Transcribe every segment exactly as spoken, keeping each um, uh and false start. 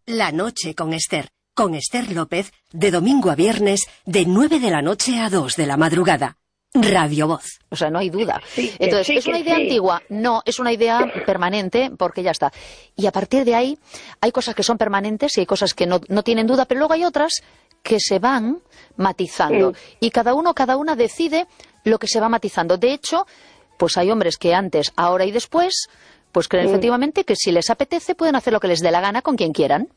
La noche con Esther, con Esther López, de domingo a viernes, de nueve de la noche a dos de la madrugada. Radio Voz. O sea, no hay duda. Sí, Entonces, sí, ¿es una idea sí. antigua? No, es una idea permanente, porque ya está. Y a partir de ahí, hay cosas que son permanentes y hay cosas que no, no tienen duda, pero luego hay otras que se van matizando. Sí. Y cada uno, cada una decide lo que se va matizando. De hecho, pues hay hombres que antes, ahora y después, pues creen Sí. efectivamente que si les apetece pueden hacer lo que les dé la gana con quien quieran.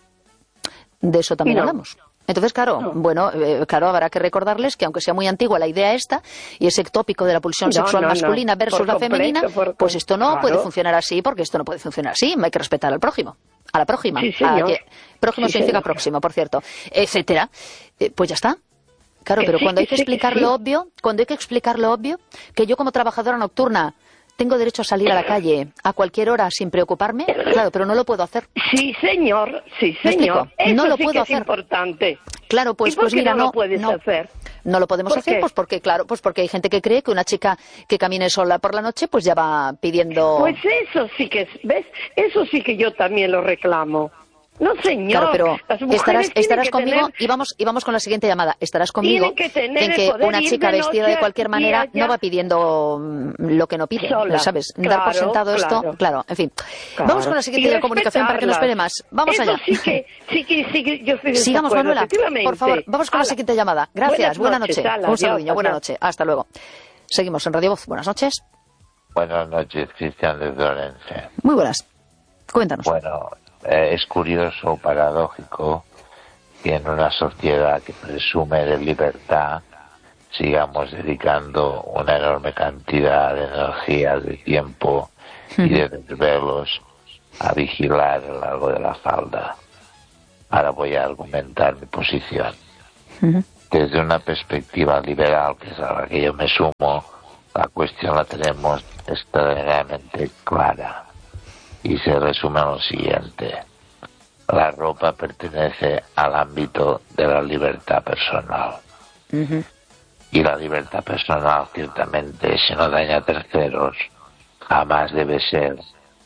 De eso también No. hablamos. Entonces, claro, No. bueno, eh, claro, habrá que recordarles que aunque sea muy antigua la idea esta, y ese tópico de la pulsión No, sexual no, no. masculina versus Por la completo, femenina, por pues com- esto no claro. puede funcionar así, porque esto no puede funcionar así, hay que respetar al prójimo, a la prójima. Sí, a señor. que- prójimo Sí, significa señor. próximo, por cierto, etcétera. Eh, pues ya está. Claro, Que pero sí, cuando hay que que sí, que explicar sí. lo obvio, cuando hay que explicar lo obvio, que yo como trabajadora nocturna tengo derecho a salir a la calle a cualquier hora sin preocuparme, claro, pero no lo puedo hacer. Sí, señor, sí, ¿Me señor. explico? Eso No lo sí puedo que hacer. es importante. Claro, pues, ¿Y por pues qué mira, no no, lo puedes no, hacer? no lo podemos ¿Por hacer, qué? pues porque, claro, pues porque hay gente que cree que una chica que camine sola por la noche, pues ya va pidiendo. Pues eso sí que es, ¿ves? Eso sí que yo también lo reclamo. No, señor. Claro, pero Las mujeres estarás, tienen estarás que conmigo tener- y vamos y vamos con la siguiente llamada. Estarás conmigo Tienen que tener en el que poder una ir chica de vestida noche de cualquier y manera allá. no va pidiendo mm, lo que no pide, Sola. ¿sabes? Dar por Claro, sentado esto, claro. claro, en fin. Claro. Vamos con la siguiente Y comunicación para que no espere más. Vamos Eso allá. sí que, sí que, sí que yo estoy de Sigamos, desacuerdo, Manuela, efectivamente. por favor, vamos con la Hala. siguiente llamada. Gracias, Buenas buena noches, noche. hala, Un adiós, saludillo, buena adiós. noche. Hasta luego. Seguimos en Radio Voz. Buenas noches. Buenas noches, Cristian desde Orense. Muy buenas. Cuéntanos. Bueno, eh, es curioso, paradójico, que en una sociedad que presume de libertad sigamos dedicando una enorme cantidad de energía, de tiempo y de desvelos a vigilar el largo de la falda. Ahora voy a argumentar mi posición. Ujú. Desde una perspectiva liberal, que es a la que yo me sumo, la cuestión la tenemos extraordinariamente clara y se resume en lo siguiente. La ropa pertenece al ámbito de la libertad personal. Ujú. Y la libertad personal, ciertamente, si no daña a terceros, jamás debe ser,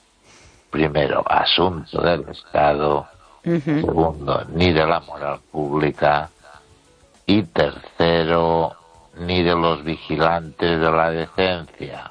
primero, asunto del Estado, Ujú. segundo, ni de la moral pública, y tercero, ni de los vigilantes de la decencia.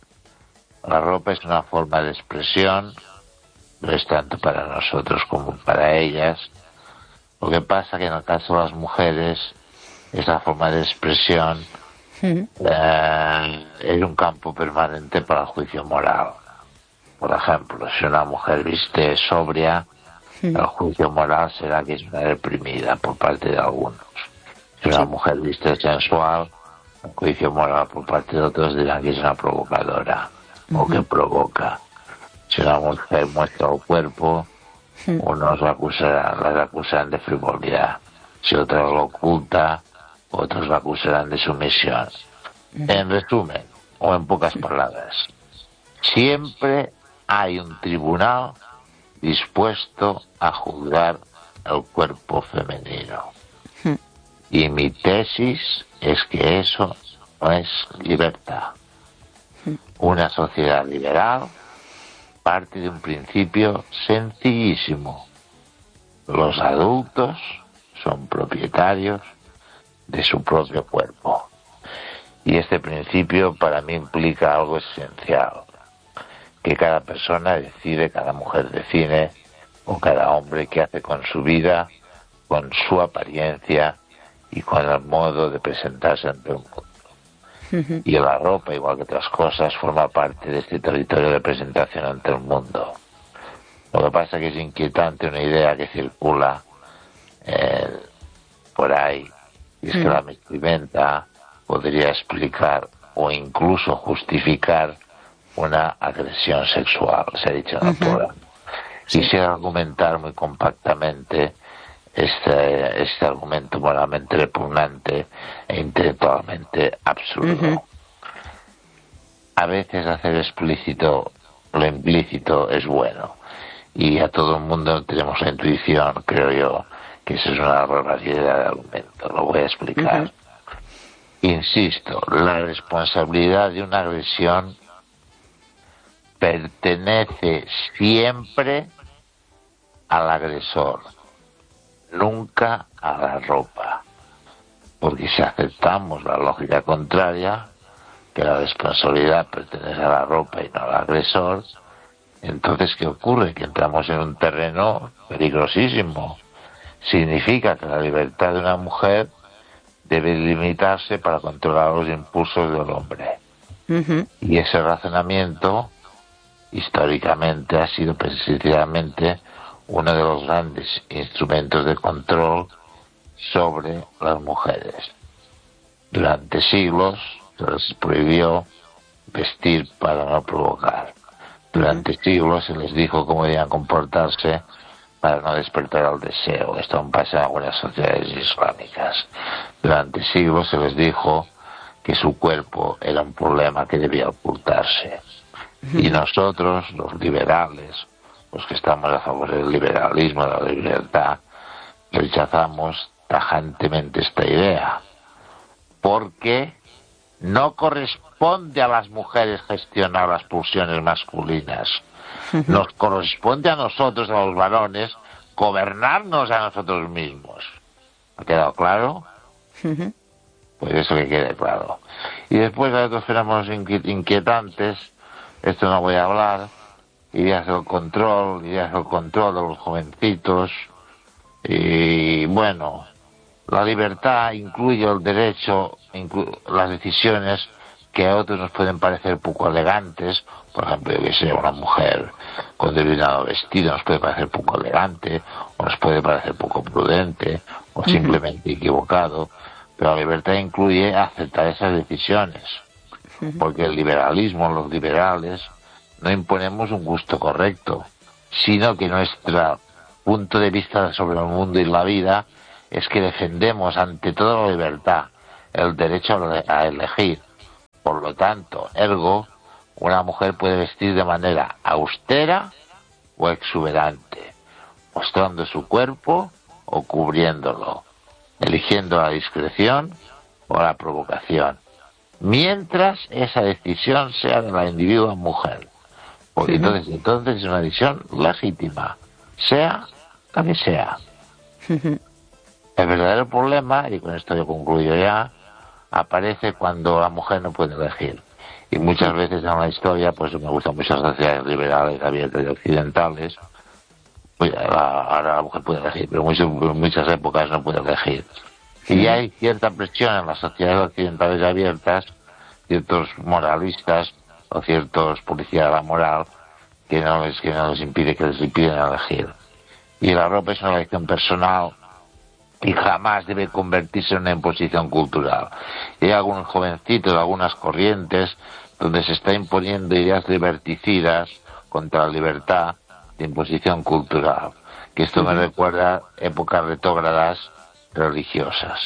La ropa es una forma de expresión, no es tanto para nosotros como para ellas. Lo que pasa que en el caso de las mujeres, esa forma de expresión Ujú. eh, es un campo permanente para el juicio moral. Por ejemplo, si una mujer viste sobria, el juicio moral será que es una reprimida por parte de algunos. Si una Sí. mujer viste sensual, el juicio moral por parte de otros dirán que es una provocadora o que provoca. Si una mujer muestra el cuerpo, unos la acusarán, las acusarán de frivolidad. Si otra lo oculta, otros la acusarán de sumisión. En resumen, o en pocas palabras, siempre hay un tribunal dispuesto a juzgar el cuerpo femenino. Y mi tesis es que eso no es libertad. Una sociedad liberal parte de un principio sencillísimo. Los adultos son propietarios de su propio cuerpo. Y este principio para mí implica algo esencial, que cada persona decide, cada mujer decide, o cada hombre qué hace con su vida, con su apariencia y con el modo de presentarse ante el mundo. Ujú. Y la ropa, igual que otras cosas, forma parte de este territorio de presentación ante el mundo. Lo que pasa es que es inquietante una idea que circula eh, por ahí, y es que la vestimenta podría explicar o incluso justificar una agresión sexual, se ha dicho en el programa. Quisiera argumentar muy compactamente este, este argumento moralmente repugnante e intelectualmente absurdo. Ujú. A veces hacer explícito lo implícito es bueno, y a todo el mundo tenemos la intuición, creo yo, que eso es una barbaridad de argumento. Lo voy a explicar. Ujú. Insisto, la responsabilidad de una agresión pertenece siempre al agresor, nunca a la ropa. Porque si aceptamos la lógica contraria, que la responsabilidad pertenece a la ropa y no al agresor, entonces ¿qué ocurre? Que entramos en un terreno peligrosísimo. Significa que la libertad de una mujer debe limitarse para controlar los impulsos del hombre. Uh-huh. Y ese razonamiento, históricamente, ha sido precisamente uno de los grandes instrumentos de control sobre las mujeres. Durante siglos se les prohibió vestir para no provocar. Durante uh-huh. siglos se les dijo cómo debían comportarse para no despertar el deseo. Esto aún pasa en algunas sociedades islámicas. Durante siglos se les dijo que su cuerpo era un problema que debía ocultarse. Uh-huh. Y nosotros, los liberales, los que estamos a favor del liberalismo, de la libertad, rechazamos tajantemente esta idea, porque no corresponde a las mujeres gestionar las pulsiones masculinas. Nos corresponde a nosotros, a los varones, gobernarnos a nosotros mismos. ¿Ha quedado claro? Uh-huh. Pues eso que quede claro. Y después hay otros fenómenos inquietantes, esto no voy a hablar, ideas del control, ideas del control de los jovencitos, y bueno, la libertad incluye el derecho, inclu- las decisiones que a otros nos pueden parecer poco elegantes. Por ejemplo, yo que sé, una mujer con determinado vestido nos puede parecer poco elegante, o nos puede parecer poco prudente, o simplemente equivocado, pero la libertad incluye aceptar esas decisiones, porque el liberalismo, los liberales, no imponemos un gusto correcto, sino que nuestro punto de vista sobre el mundo y la vida es que defendemos ante toda la libertad el derecho a elegir. Por lo tanto, ergo, una mujer puede vestir de manera austera o exuberante, mostrando su cuerpo o cubriéndolo, eligiendo la discreción o la provocación, mientras esa decisión sea de la individua mujer. Porque sí, entonces, entonces es una decisión legítima, sea la que sea. Uh-huh. El verdadero problema, y con esto yo concluyo ya, aparece cuando la mujer no puede elegir. Y muchas veces en la historia, pues me gustan muchas sociedades liberales, abiertas y occidentales, pues la, ahora la mujer puede elegir, pero muchas, en muchas épocas no puede elegir. Y hay cierta presión en las sociedades occidentales abiertas, ciertos moralistas o ciertos policías de la moral, que no les, que no les impide, que les impiden elegir. Y la ropa es una elección personal y jamás debe convertirse en una imposición cultural. Y hay algunos jovencitos, algunas corrientes, donde se está imponiendo ideas liberticidas contra la libertad de imposición cultural. Que esto me recuerda épocas retrógradas religiosas.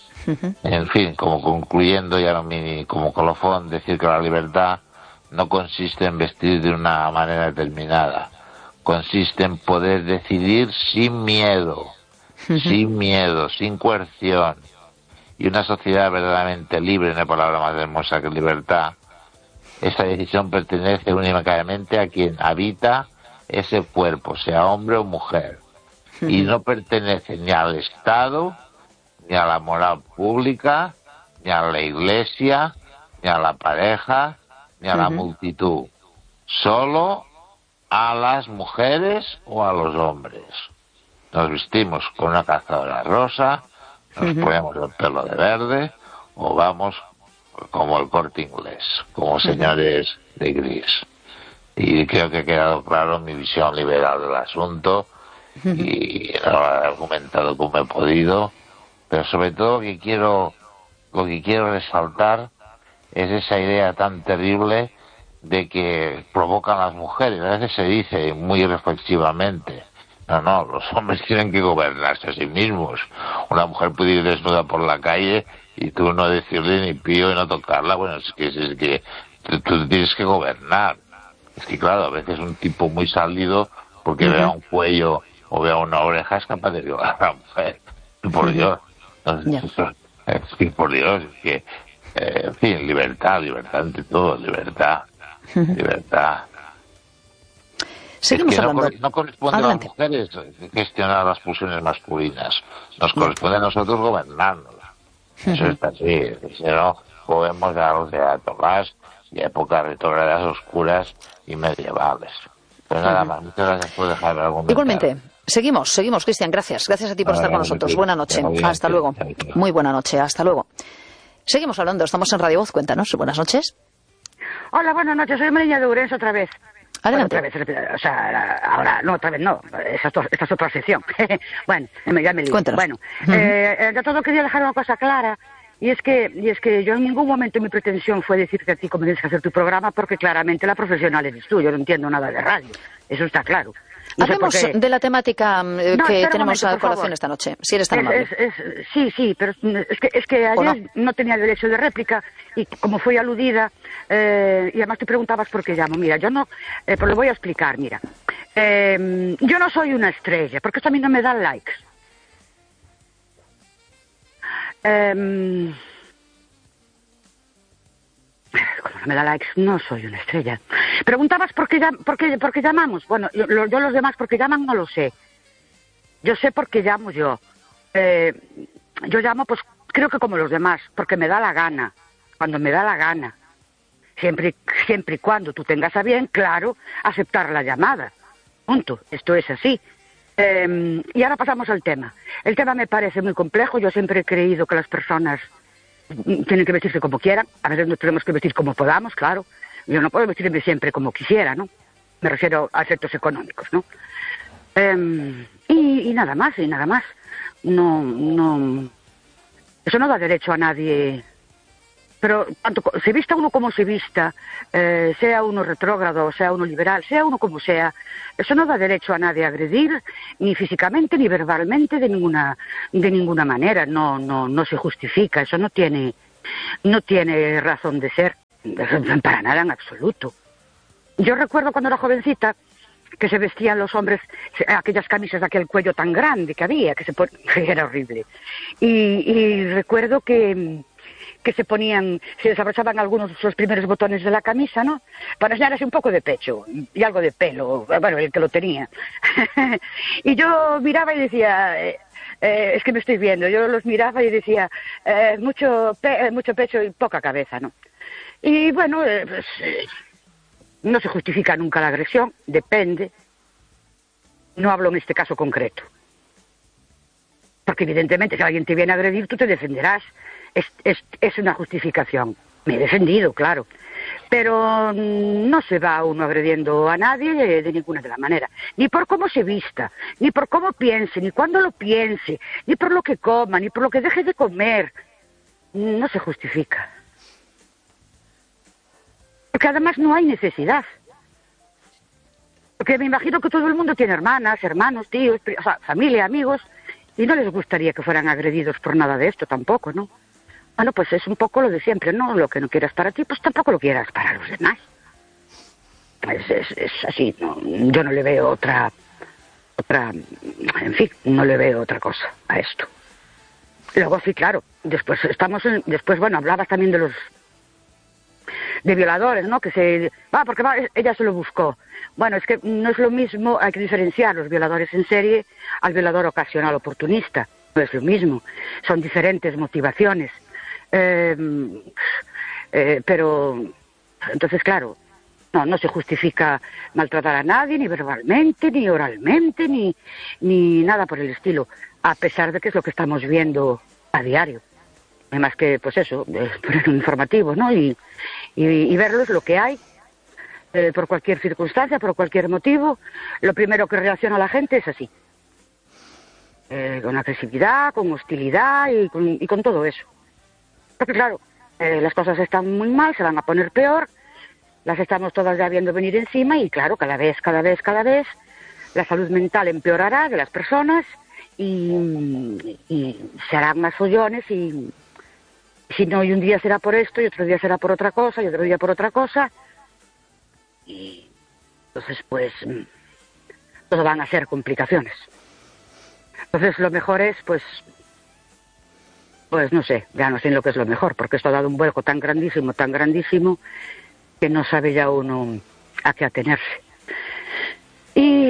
En fin, como concluyendo ya como colofón, decir que la libertad no consiste en vestir de una manera determinada, consiste en poder decidir sin miedo, sin miedo, sin coerción. Y una sociedad verdaderamente libre, una palabra más hermosa que libertad, esa decisión pertenece únicamente a quien habita ese cuerpo, sea hombre o mujer, y no pertenece ni al Estado, ni a la moral pública, ni a la Iglesia, ni a la pareja, ni a la uh-huh. multitud, solo a las mujeres o a los hombres. Nos vestimos con una cazadora rosa, nos uh-huh. ponemos el pelo de verde, o vamos como el Corte Inglés, como señores uh-huh. de gris. Y creo que ha quedado claro mi visión liberal del asunto, uh-huh. y lo he argumentado como he podido, pero sobre todo lo que quiero, lo que quiero resaltar es esa idea tan terrible de que provocan las mujeres. A veces se dice muy reflexivamente, no, no, los hombres tienen que gobernarse a sí mismos. Una mujer puede ir desnuda por la calle y tú no decirle ni pío y no tocarla. Bueno, es que, es que tú, tú tienes que gobernar. Es que claro, a veces un tipo muy salido, porque uh-huh. vea un cuello o vea una oreja, es capaz de violar a la mujer. Por Dios. Entonces, yeah. Es que por Dios, es que Eh, en fin, libertad, libertad ante todo, libertad, libertad. Seguimos es que hablando. No, no corresponde Adelante. a las mujeres gestionar las pulsiones masculinas. Nos corresponde a nosotros gobernarlas. Eso Ujú. está así. Si no, podemos a los de Tomás y épocas retrógradas oscuras y medievales. Pues nada más, muchas gracias por dejarme algún comentario. Igualmente. Seguimos, seguimos, Cristian, gracias. Gracias a ti por Nada, estar con nada, nosotros. sí. Buena noche. Muy bien, Hasta sí, luego. chao, chao. Muy buena noche. Hasta luego. Seguimos hablando. Estamos en Radio Voz. Cuéntanos. Buenas noches. Hola, buenas noches. Soy Mariña de Ourense otra vez. Adelante. Bueno, otra vez, o sea, ahora, no, otra vez no. Esa, esta es otra sección. Bueno, ya me lío. Cuéntanos. Bueno, Ujú. eh, de todo quería dejar una cosa clara. Y es que y es que yo en ningún momento mi pretensión fue decirte a ti cómo tienes que hacer tu programa, porque claramente la profesional eres tú. Yo no entiendo nada de radio. Eso está claro. No sé Hablemos por qué. de la temática eh, No, que espera un tenemos momento, a por colación favor. esta noche, si eres tan Es- amable. es- es- sí, sí, pero es que, es que ¿O ayer no? tenía derecho de réplica y como fui aludida, eh, y además te preguntabas por qué llamo. Mira, yo no, eh, pues lo voy a explicar, mira. Eh, yo no soy una estrella, porque esto a mí no me da likes. Eh, como no me da likes, no soy una estrella. Preguntabas por qué, llam- por qué, por qué llamamos. Bueno, yo, lo- yo los demás por qué llaman no lo sé. Yo sé por qué llamo yo. Eh, yo llamo, pues, creo que como los demás, porque me da la gana, cuando me da la gana. Siempre, siempre y cuando tú tengas a bien, claro, aceptar la llamada. Punto. Esto es así. Eh, y ahora pasamos al tema. El tema me parece muy complejo. Yo siempre he creído que las personas mm, tienen que vestirse como quieran. A veces nos tenemos que vestir como podamos, claro. Yo no puedo vestirme siempre como quisiera, ¿no? Me refiero a efectos económicos, ¿no? Eh, y, y nada más, y nada más. No, no... Eso no da derecho a nadie. Pero tanto co- se vista uno como se vista, eh, sea uno retrógrado, sea uno liberal, sea uno como sea, eso no da derecho a nadie a agredir, ni físicamente ni verbalmente, de ninguna, de ninguna manera. No, no, no se justifica. Eso no tiene, no tiene razón de ser, para nada en absoluto. Yo recuerdo cuando era jovencita que se vestían los hombres se- aquellas camisas de aquel cuello tan grande que había, que se pon- que era horrible. Y, y recuerdo que, que se ponían, se desabrochaban algunos de los primeros botones de la camisa, ¿no? Para enseñarse un poco de pecho y algo de pelo, bueno, el que lo tenía. Y yo miraba y decía, eh, eh, es que me estoy viendo, yo los miraba y decía, eh, mucho, pe- eh, mucho pecho y poca cabeza, ¿no? Y bueno, eh, pues... eh, no se justifica nunca la agresión, depende. No hablo en este caso concreto. Porque evidentemente si alguien te viene a agredir, tú te defenderás. Es, es, es una justificación. Me he defendido, claro. Pero mm, no se va uno agrediendo a nadie de, de ninguna de las maneras. Ni por cómo se vista, ni por cómo piense, ni cuándo lo piense, ni por lo que coma, ni por lo que deje de comer. No se justifica. Porque además no hay necesidad. Porque me imagino que todo el mundo tiene hermanas, hermanos, tíos, pri- o sea, familia, amigos, y no les gustaría que fueran agredidos por nada de esto tampoco, ¿no? Bueno, pues es un poco lo de siempre, ¿no? Lo que no quieras para ti, pues tampoco lo quieras para los demás. Es, es, es así, ¿no? Yo no le veo otra, otra, en fin, no le veo otra cosa a esto. Luego sí, claro, después estamos, en, después, bueno, hablabas también de los de violadores, ¿no? Que se... Ah, porque va, ella se lo buscó. Bueno, es que no es lo mismo, hay que diferenciar los violadores en serie al violador ocasional oportunista. No es lo mismo, son diferentes motivaciones. Eh, eh, pero, entonces, claro, no, no se justifica maltratar a nadie, ni verbalmente, ni oralmente, ni, ni nada por el estilo, a pesar de que es lo que estamos viendo a diario. Además que, pues eso, eh, poner un informativo, ¿no? Y, y, y verlos lo que hay, eh, por cualquier circunstancia, por cualquier motivo. Lo primero que reacciona la gente es así. Eh, con agresividad, con hostilidad y con, y con todo eso. Porque claro, eh, las cosas están muy mal, se van a poner peor, las estamos todas ya viendo venir encima y claro, cada vez, cada vez, cada vez, la salud mental empeorará de las personas y, y se harán más follones y... Si no, y un día será por esto, y otro día será por otra cosa, y otro día por otra cosa. Y entonces, pues, todo van a ser complicaciones. Entonces, lo mejor es, pues, pues no sé, ya no sé lo que es lo mejor, porque esto ha dado un vuelco tan grandísimo, tan grandísimo, que no sabe ya uno a qué atenerse. Y,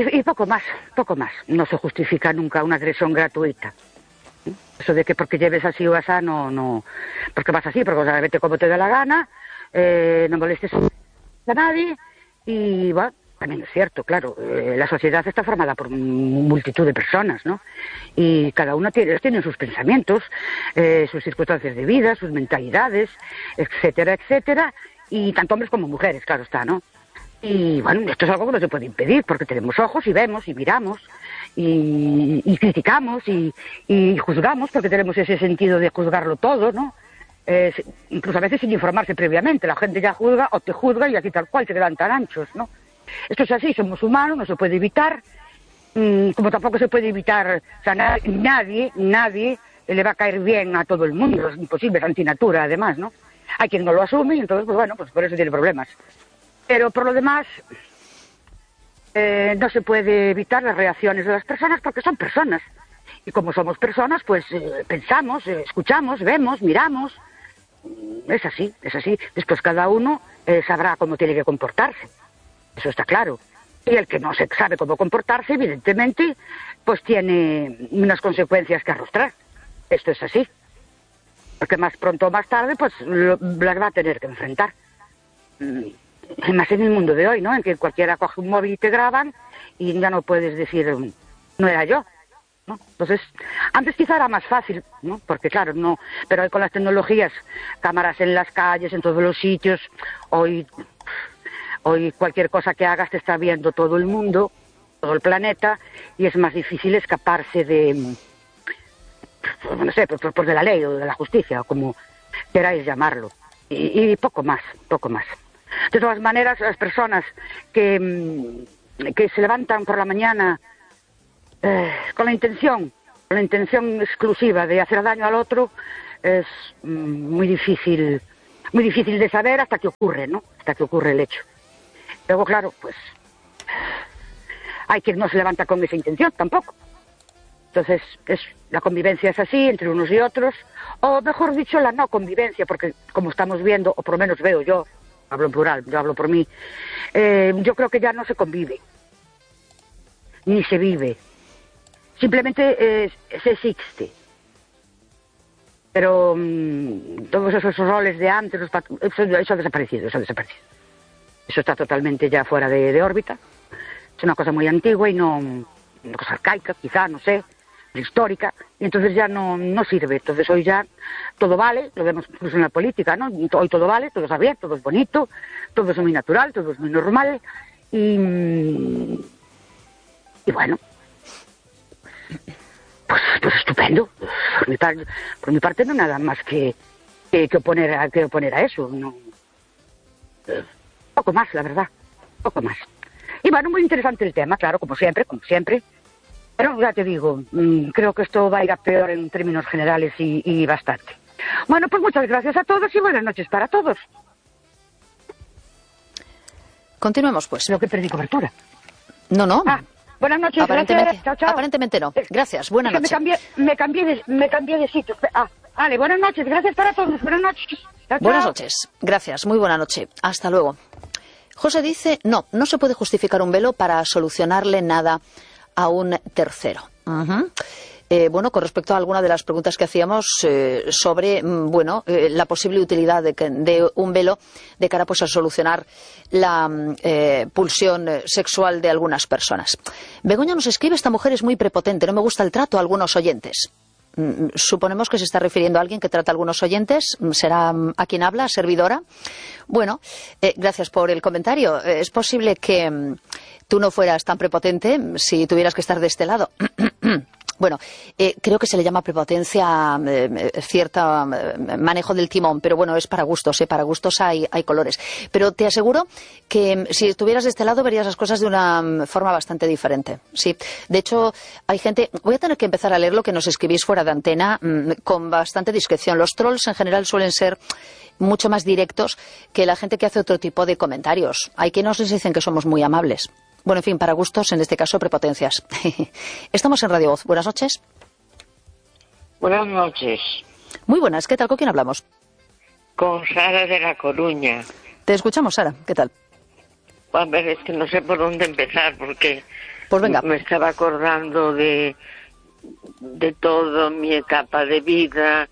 y, y poco más, poco más. No se justifica nunca una agresión gratuita. Eso de que porque lleves así o asá, no, no, porque vas así, porque o sea, vete como te dé la gana, eh, no molestes a nadie, y bueno, también es cierto, claro, eh, la sociedad está formada por multitud de personas, ¿no? Y cada uno tiene, tiene sus pensamientos, eh, sus circunstancias de vida, sus mentalidades, etcétera, etcétera, y tanto hombres como mujeres, claro está, ¿no? Y bueno, esto es algo que no se puede impedir, porque tenemos ojos y vemos y miramos y, y criticamos y, y juzgamos, porque tenemos ese sentido de juzgarlo todo, ¿no? Eh, incluso a veces sin informarse previamente, la gente ya juzga o te juzga y así tal cual se quedan tan anchos, ¿no? Esto es así, somos humanos, no se puede evitar, mm, como tampoco se puede evitar, o sea, na nadie, nadie le va a caer bien a todo el mundo, es imposible, es antinatura además, ¿no? Hay quien no lo asume y entonces, pues bueno, pues por eso tiene problemas. Pero por lo demás, eh, no se puede evitar las reacciones de las personas porque son personas. Y como somos personas, pues eh, pensamos, eh, escuchamos, vemos, miramos. Es así, es así. Después cada uno eh, sabrá cómo tiene que comportarse. Eso está claro. Y el que no se sabe cómo comportarse, evidentemente, pues tiene unas consecuencias que arrostrar. Esto es así. Porque más pronto o más tarde, pues lo, las va a tener que enfrentar. Mm. Más en el mundo de hoy, ¿no? En que cualquiera coge un móvil y te graban y ya no puedes decir, no era yo, ¿no? Entonces, antes quizá era más fácil, ¿no? Porque claro, no, pero hoy con las tecnologías, cámaras en las calles, en todos los sitios, hoy, hoy cualquier cosa que hagas te está viendo todo el mundo, todo el planeta, y es más difícil escaparse de, no sé, pues, pues de la ley o de la justicia, o como queráis llamarlo. Y, y poco más, poco más. De todas maneras, las personas que, que se levantan por la mañana eh, con la intención, con la intención exclusiva de hacer daño al otro, es mm, muy difícil, muy difícil de saber hasta que ocurre, ¿no? Hasta que ocurre el hecho. Luego, claro, pues hay quien no se levanta con esa intención tampoco. Entonces, es, la convivencia es así entre unos y otros, o mejor dicho, la no convivencia, porque como estamos viendo, o por lo menos veo yo, hablo en plural, yo hablo por mí, eh, yo creo que ya no se convive, ni se vive, simplemente eh, se existe. Pero um, todos esos roles de antes, los eso, eso ha desaparecido, eso ha desaparecido. Eso está totalmente ya fuera de, de órbita, es una cosa muy antigua y no, una cosa arcaica, quizá, no sé, histórica, y entonces ya no, no sirve. Entonces hoy ya todo vale, lo vemos incluso en la política, ¿no? Hoy todo vale, todo está bien, todo es bonito, todo es muy natural, todo es muy normal, y, y bueno, pues, pues estupendo. Por mi, par, por mi parte no hay nada más que, que, que, oponer a, que oponer a eso, no. Poco más, la verdad, poco más. Y bueno, muy interesante el tema, claro, como siempre, como siempre. Pero ya te digo, mmm, creo que esto va a ir a peor en términos generales y, y bastante. Bueno, pues muchas gracias a todos y buenas noches para todos. Continuemos, pues. Creo que perdí cobertura. No, no. Ah, buenas noches, aparentemente, gracias. Chao, chao. Aparentemente no. Gracias, buenas noches. Me cambié, me cambié de, me cambié de sitio. Ah, vale, buenas noches, gracias para todos. Buenas noches. Chao, buenas chao. noches, gracias, muy buena noche. Hasta luego. José dice, no, no se puede justificar un velo para solucionarle nada a un tercero. Uh-huh. Eh, bueno, con respecto a alguna de las preguntas que hacíamos eh, sobre, bueno, eh, la posible utilidad de, que, de un velo de cara pues a solucionar la eh, pulsión sexual de algunas personas. Begoña nos escribe, esta mujer es muy prepotente, no me gusta el trato a algunos oyentes. Mm, suponemos que se está refiriendo a alguien que trata a algunos oyentes. ¿Será a quien habla? ¿Servidora? Bueno, eh, gracias por el comentario. Eh, es posible que mm, tú no fueras tan prepotente si tuvieras que estar de este lado. Bueno, eh, creo que se le llama prepotencia eh, cierto eh, manejo del timón, pero bueno, es para gustos, ¿eh? Para gustos hay, hay colores. Pero te aseguro que eh, si estuvieras de este lado verías las cosas de una um, forma bastante diferente. Sí, de hecho, hay gente, voy a tener que empezar a leer lo que nos escribís fuera de antena um, con bastante discreción. Los trolls en general suelen ser mucho más directos que la gente que hace otro tipo de comentarios. Hay quienes nos dicen que somos muy amables. Bueno, en fin, para gustos, en este caso, prepotencias. Estamos en Radio Voz. Buenas noches. Buenas noches. Muy buenas. ¿Qué tal? ¿Con quién hablamos? Con Sara de La Coruña. Te escuchamos, Sara. ¿Qué tal? A ver, es que no sé por dónde empezar, porque Pues venga. Me estaba acordando de, de toda mi etapa de vida,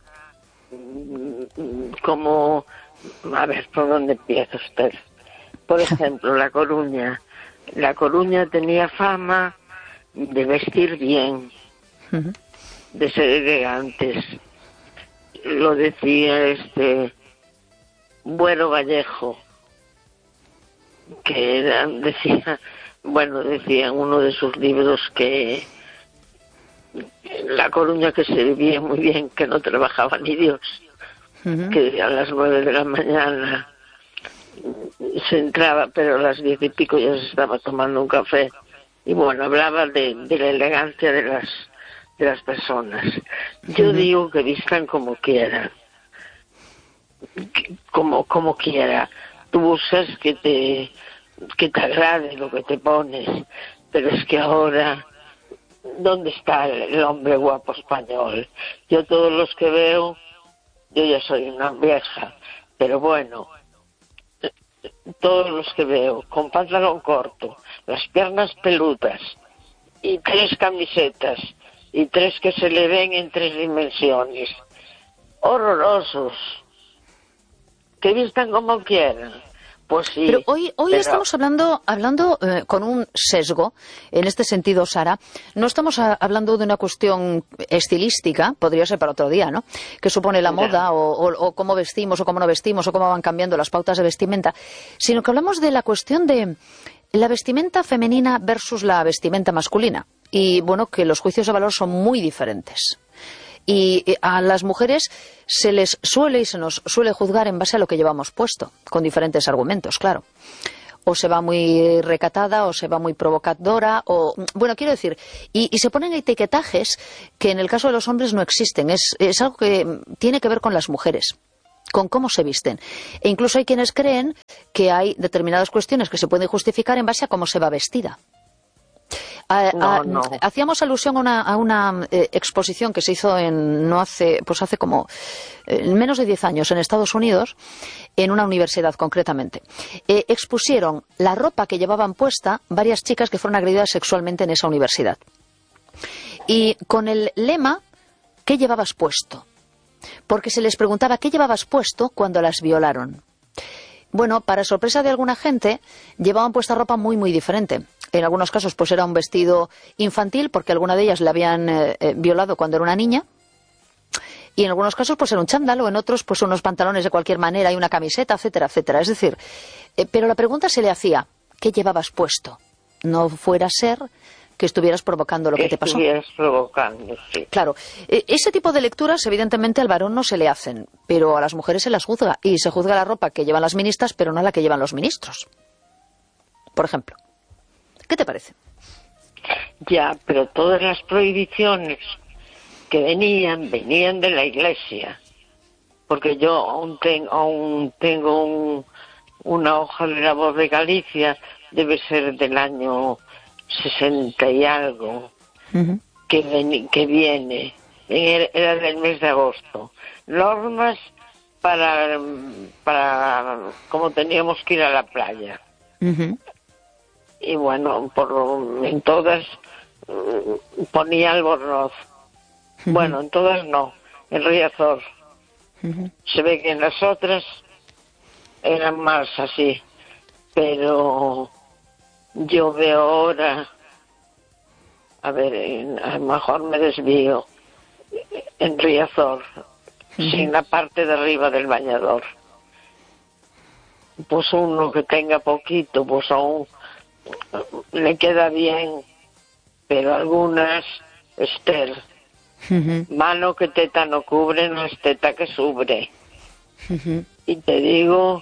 como, a ver, ¿por dónde empieza usted? Por ejemplo, La Coruña. La Coruña tenía fama de vestir bien, uh-huh. de ser elegantes. Lo decía este Bueno Vallejo, que era, decía, bueno, decía en uno de sus libros que La Coruña que se vivía muy bien, que no trabajaba ni Dios, uh-huh. que a las nueve de la mañana se entraba, pero a las diez y pico ya se estaba tomando un café. Y bueno, hablaba de, de la elegancia de las de las personas. Yo uh-huh. digo que vistan como quieran, como como quiera. Tú usas que te que te agrade lo que te pones, pero es que ahora, ¿dónde está el hombre guapo español? Yo todos los que veo, yo ya soy una vieja, pero bueno, todos los que veo con pantalón corto, las piernas peludas y tres camisetas y tres que se le ven en tres dimensiones, horrorosos, que vistan como quieran. Pues sí, pero hoy hoy pero... estamos hablando hablando eh, con un sesgo en este sentido, Sara. No estamos a, hablando de una cuestión estilística, podría ser para otro día, ¿no? Que supone la moda o, o, o cómo vestimos o cómo no vestimos o cómo van cambiando las pautas de vestimenta, sino que hablamos de la cuestión de la vestimenta femenina versus la vestimenta masculina. Y bueno, que los juicios de valor son muy diferentes. Y a las mujeres se les suele y se nos suele juzgar en base a lo que llevamos puesto, con diferentes argumentos, claro. O se va muy recatada, o se va muy provocadora, o... Bueno, quiero decir, y, y se ponen etiquetajes que en el caso de los hombres no existen. Es, es algo que tiene que ver con las mujeres, con cómo se visten. E incluso hay quienes creen que hay determinadas cuestiones que se pueden justificar en base a cómo se va vestida. A, no, a, no. Hacíamos alusión a una, a una eh, exposición que se hizo en no hace pues hace como eh, menos de diez años en Estados Unidos, en una universidad concretamente. Eh, expusieron la ropa que llevaban puesta varias chicas que fueron agredidas sexualmente en esa universidad. Y con el lema, ¿qué llevabas puesto? Porque se les preguntaba ¿qué llevabas puesto cuando las violaron? Bueno, para sorpresa de alguna gente, llevaban puesta ropa muy, muy diferente. En algunos casos, pues era un vestido infantil, porque alguna de ellas le habían eh, eh, violado cuando era una niña. Y en algunos casos, pues era un chándal, o en otros, pues unos pantalones de cualquier manera y una camiseta, etcétera, etcétera. Es decir, eh, pero la pregunta se le hacía, ¿qué llevabas puesto? No fuera a ser que estuvieras provocando lo que, que te pasó. Estuvieras provocando, sí. Claro, ese tipo de lecturas evidentemente al varón no se le hacen, pero a las mujeres se las juzga, y se juzga la ropa que llevan las ministras, pero no la que llevan los ministros. Por ejemplo. ¿Qué te parece? Ya, pero todas las prohibiciones que venían, venían de la Iglesia. Porque yo aún, ten, aún tengo un, una hoja de la Voz de Galicia, debe ser del año sesenta y algo, uh-huh. que, ven, que viene, era del mes de agosto. Normas para, para como teníamos que ir a la playa. Uh-huh. Y bueno, por, en todas ponía Albornoz. Uh-huh. Bueno, en todas no, en Riazor. Uh-huh. Se ve que en las otras eran más así, pero yo veo ahora, a ver, a lo mejor me desvío, en Riazor, uh-huh. sin la parte de arriba del bañador. Pues uno que tenga poquito, pues aún le queda bien, pero algunas, Esther, uh-huh. mano que teta no cubre, no es teta que subre. Uh-huh. Y te digo,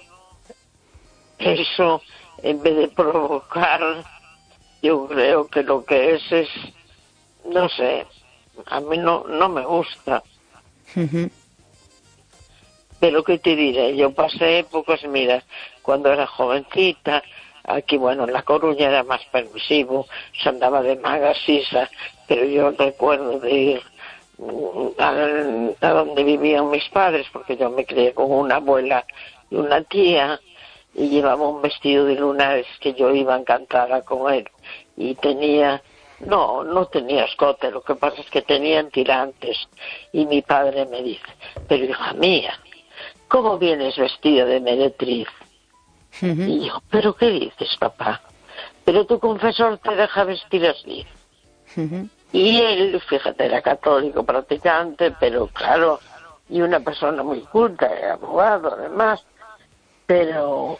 eso, en vez de provocar, yo creo que lo que es es, no sé, a mí no, no me gusta. Uh-huh. Pero ¿qué te diré? Yo pasé épocas, mira, cuando era jovencita, aquí, bueno, en La Coruña era más permisivo, se andaba de maga sisa, pero yo recuerdo de ir a, a donde vivían mis padres, porque yo me crié con una abuela y una tía, y llevaba un vestido de lunares que yo iba encantada con él, y tenía, no, no tenía escote, lo que pasa es que tenían tirantes. Y mi padre me dice, pero hija mía, ¿cómo vienes vestida de meretriz? Uh-huh. Y yo, ¿pero qué dices, papá? Pero tu confesor te deja vestir así. Uh-huh. Y él, fíjate, era católico practicante, pero claro, y una persona muy culta, era abogado además, pero,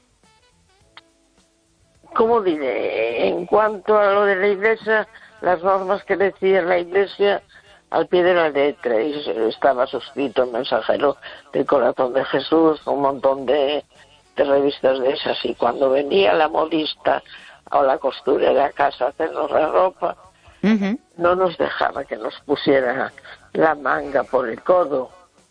¿cómo diré? En cuanto a lo de la iglesia, las normas que decía la iglesia, al pie de la letra, y estaba suscrito el mensajero del corazón de Jesús, un montón de, de revistas de esas, y cuando venía la modista o la costurera a casa a hacernos la ropa, uh-huh. no nos dejaba que nos pusiera la manga por el codo.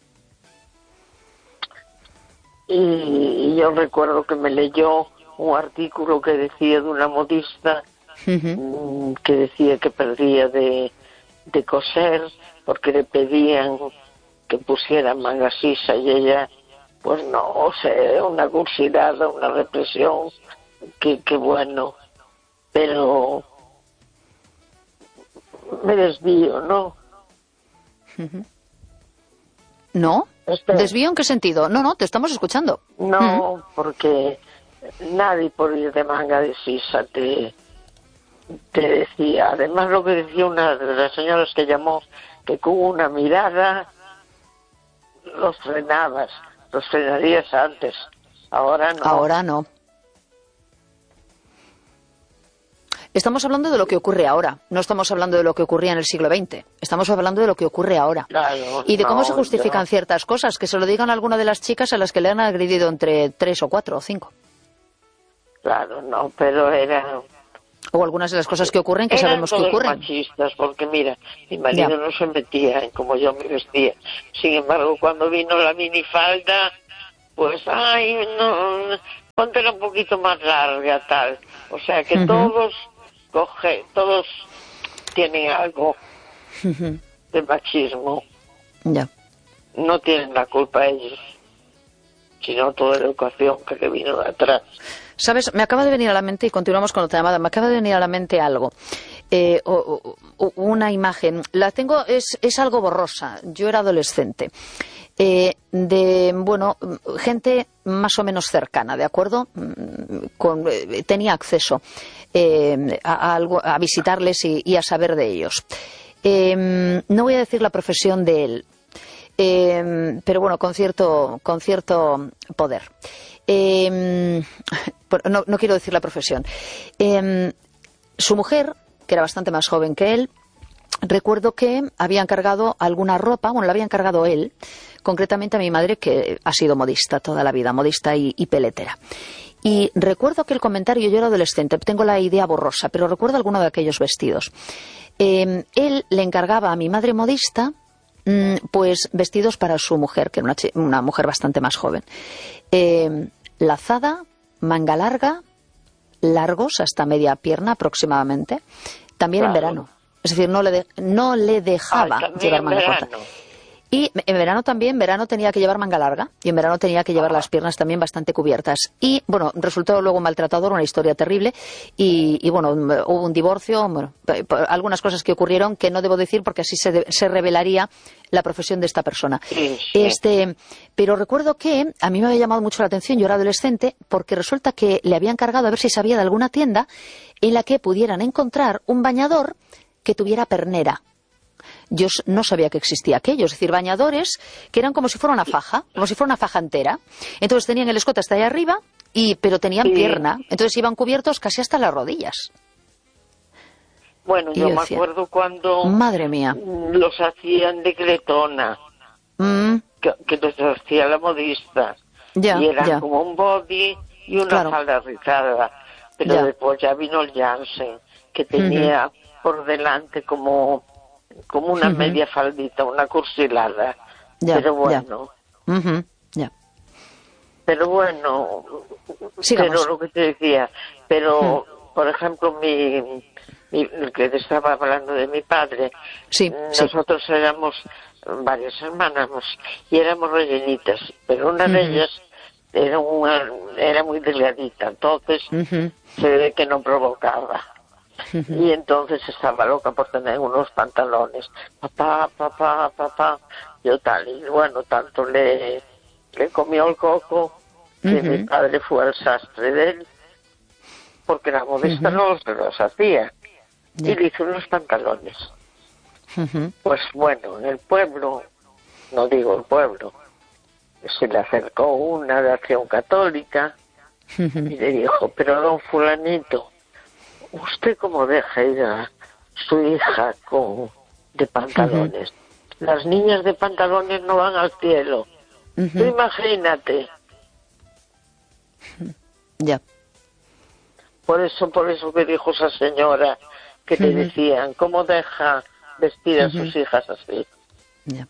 Y yo recuerdo que me leyó un artículo que decía de una modista uh-huh. que decía que perdía de, de coser porque le pedían que pusiera manga sisa y ella, pues no, o sea, una cursidad, una represión, que, que bueno, pero me desvío, ¿no? Uh-huh. ¿No? Este... ¿Desvío en qué sentido? No, no, te estamos escuchando. No, uh-huh. porque nadie por ir de manga de sisa te, te decía. Además, lo que decía una de las señoras que llamó, que con una mirada los frenabas, los frenarías antes. Ahora no. Ahora no. Estamos hablando de lo que ocurre ahora, no estamos hablando de lo que ocurría en el siglo veinte, estamos hablando de lo que ocurre ahora. Claro, y de cómo no, se justifican no. ciertas cosas, que se lo digan a alguna de las chicas a las que le han agredido entre tres o cuatro o cinco. Claro, no, pero era... O algunas de las cosas que ocurren que sabemos que ocurren. Eran todos machistas, porque mira, mi marido ya. no se metía en como yo me vestía. Sin embargo, cuando vino la minifalda, pues, ay, no, póntela un poquito más larga, tal. O sea que uh-huh. todos... Coge, todos tienen algo uh-huh. de machismo. Ya. No tienen la culpa ellos, sino toda la educación que le vino de atrás. Sabes, me acaba de venir a la mente, y continuamos con otra llamada, me acaba de venir a la mente algo. Eh, o, o, una imagen, la tengo, es, es algo borrosa. Yo era adolescente. Eh, de, bueno, gente más o menos cercana, ¿de acuerdo? Con, eh, tenía acceso eh, a, a, algo, a visitarles y, y a saber de ellos. Eh, no voy a decir la profesión de él, eh, pero bueno, con cierto, con cierto poder. Eh, no, no quiero decir la profesión. Eh, su mujer, que era bastante más joven que él, recuerdo que había encargado alguna ropa, bueno, la había encargado él, concretamente a mi madre, que ha sido modista toda la vida, modista y, y peletera. Y recuerdo que el comentario, yo era adolescente, tengo la idea borrosa, pero recuerdo alguno de aquellos vestidos. Eh, él le encargaba a mi madre modista, mmm, pues vestidos para su mujer, que era una, una mujer bastante más joven. Eh, lazada, manga larga, largos hasta media pierna aproximadamente, también claro. en verano. Es decir, no le, de, no le dejaba ah, llevar manga corta. Y en verano también, en verano tenía que llevar manga larga y en verano tenía que llevar ah. las piernas también bastante cubiertas. Y bueno, resultó luego maltratador, una historia terrible. Y, y bueno, hubo un divorcio, bueno, algunas cosas que ocurrieron que no debo decir porque así se, de, se revelaría la profesión de esta persona. Sí, sí. Este, pero recuerdo que a mí me había llamado mucho la atención, yo era adolescente, porque resulta que le había encargado a ver si sabía de alguna tienda en la que pudieran encontrar un bañador que tuviera pernera. Yo no sabía que existía aquello, es decir, bañadores que eran como si fuera una faja, como si fuera una faja entera. Entonces tenían el escote hasta allá arriba, y, pero tenían sí. pierna, entonces iban cubiertos casi hasta las rodillas. Bueno, yo, yo me decía, acuerdo cuando madre mía, los hacían de cretona, mm. que, que los hacía la modista, ya, y eran ya. como un body y una claro. falda rizada, pero ya. después ya vino el Jansen, que tenía uh-huh. por delante como... como una uh-huh. media faldita, una cursilada, ya, pero bueno, ya. Uh-huh. ya. pero bueno, Sigamos. Pero lo que te decía, pero uh-huh. por ejemplo, mi, mi, que te estaba hablando de mi padre, sí, nosotros sí. éramos varias hermanas y éramos rellenitas, pero una uh-huh. de ellas era, una, era muy delgadita, entonces uh-huh. se ve que no provocaba. Y entonces estaba loca por tener unos pantalones. Papá, papá, papá, yo tal. Y bueno, tanto le, le comió el coco que uh-huh. mi padre fue al sastre de él, porque la modesta uh-huh. no se los hacía. Yeah. Y le hizo unos pantalones. Uh-huh. Pues bueno, en el pueblo, no digo el pueblo, se le acercó una de Acción Católica uh-huh. y le dijo, pero don fulanito, ¿usted cómo deja ir a su hija con de pantalones? Uh-huh. Las niñas de pantalones no van al cielo. Uh-huh. Tú imagínate. Ya. Yeah. Por eso, por eso que dijo esa señora que uh-huh. le decían, ¿cómo deja vestir a uh-huh. sus hijas así? Ya.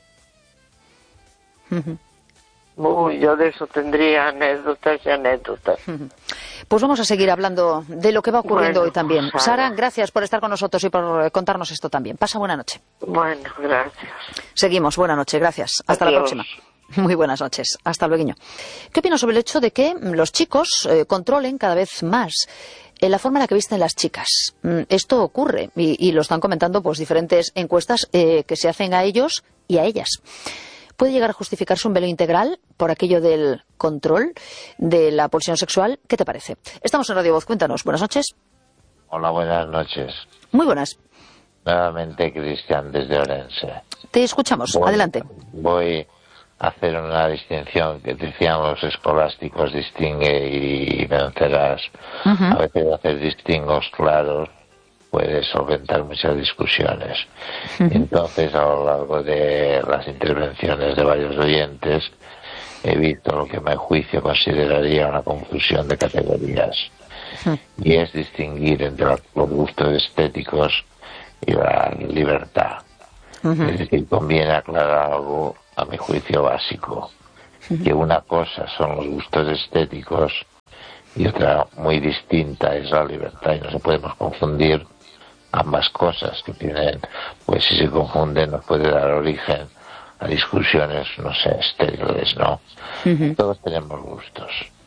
Yeah. Uh-huh. Uy, yo de eso tendría anécdotas y anécdotas. Pues vamos a seguir hablando de lo que va ocurriendo bueno, hoy también. Sara. Sara, gracias por estar con nosotros y por contarnos esto también. Pasa buena noche. Bueno, gracias. Seguimos, buena noche, gracias. Hasta Adiós. La próxima. Muy buenas noches. Hasta luego. ¿Qué opinas sobre el hecho de que los chicos eh, controlen cada vez más eh, la forma en la que visten las chicas? Mm, esto ocurre y, y lo están comentando pues diferentes encuestas eh, que se hacen a ellos y a ellas. ¿Puede llegar a justificarse un velo integral por aquello del control de la pulsión sexual? ¿Qué te parece? Estamos en Radio Voz, cuéntanos. Buenas noches. Hola, buenas noches. Muy buenas. Nuevamente Cristian desde Orense. Te escuchamos, voy, adelante. Voy a hacer una distinción que decían los escolásticos, distingue y vencerás. Uh-huh. A veces hacer distingos claros puede solventar muchas discusiones. Uh-huh. Entonces, a lo largo de las intervenciones de varios oyentes, he visto lo que a mi juicio consideraría una confusión de categorías. Uh-huh. Y es distinguir entre los gustos estéticos y la libertad. Uh-huh. Es decir, conviene aclarar algo, a mi juicio, básico. Uh-huh. Que una cosa son los gustos estéticos y otra muy distinta es la libertad. Y no se podemos confundir ambas cosas que tienen, pues si se confunden nos puede dar origen a discusiones, no sé, estériles, ¿no? Uh-huh. Todos tenemos gustos.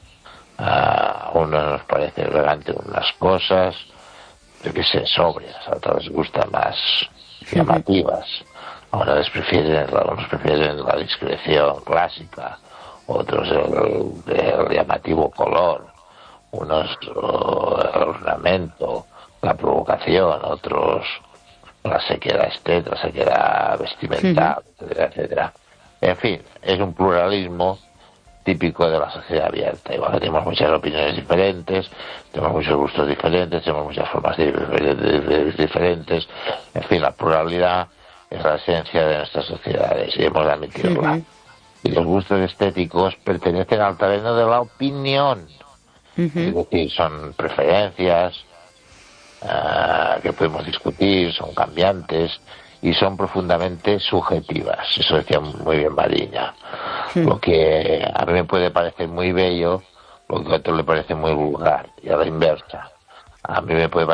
A unos nos parece elegante unas cosas, yo qué sé, sobrias, a otros les gustan más llamativas, a unos prefieren, unos prefieren la discreción clásica, otros el, el llamativo color, unos oh, el ornamento, la provocación, otros la sequedad estética, la sequedad vestimental, uh-huh. etcétera, etcétera. En fin, es un pluralismo típico de la sociedad abierta. Igual que tenemos muchas opiniones diferentes, tenemos muchos gustos diferentes, tenemos muchas formas diferentes. En fin, la pluralidad es la esencia de nuestras sociedades y hemos de admitirla. Uh-huh. Y los gustos estéticos pertenecen al terreno de la opinión. Uh-huh. Es decir, son preferencias Uh, que podemos discutir, son cambiantes y son profundamente subjetivas. Eso decía muy bien Mariña. Sí. Lo que a mí me puede parecer muy bello, lo que a otro le parece muy vulgar, y a la inversa. A mí me puede parecer